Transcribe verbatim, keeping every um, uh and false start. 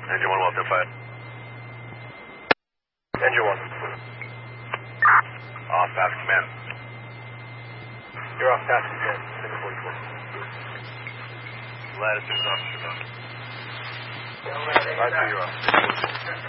Engine one, welcome fire. Engine one. Off task command. You're off task command. seven forty-four. Latitude, officer. Latitude, you're off.